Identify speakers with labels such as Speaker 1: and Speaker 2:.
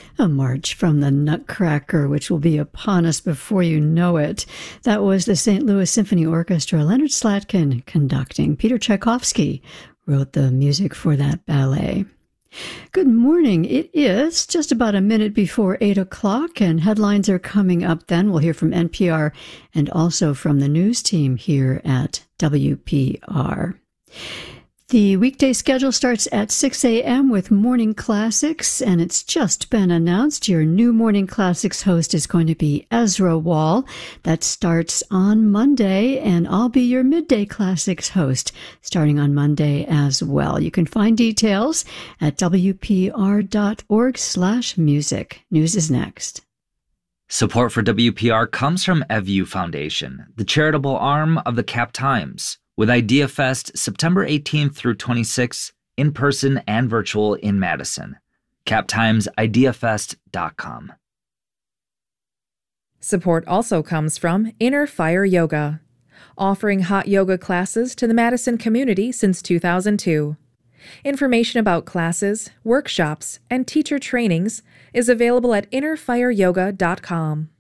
Speaker 1: A march from the Nutcracker, which will be upon us before you know it. That was the St. Louis Symphony Orchestra. Leonard Slatkin conducting. Peter Tchaikovsky wrote the music for that ballet. Good morning. It is just about a minute before 8 o'clock, and headlines are coming up then. We'll hear from NPR and also from the news team here at WPR. The weekday schedule starts at 6 a.m. with Morning Classics, and it's just been announced your new Morning Classics host is going to be Ezra Wall. That starts on Monday, and I'll be your Midday Classics host starting on Monday as well. You can find details at wpr.org/music. News is next.
Speaker 2: Support for WPR comes from EVU Foundation, the charitable arm of the Cap Times, with IdeaFest September 18th through 26th, in person and virtual in Madison. CapTimesIdeaFest.com.
Speaker 3: Support also comes from Inner Fire Yoga, offering hot yoga classes to the Madison community since 2002. Information about classes, workshops, and teacher trainings is available at innerfireyoga.com.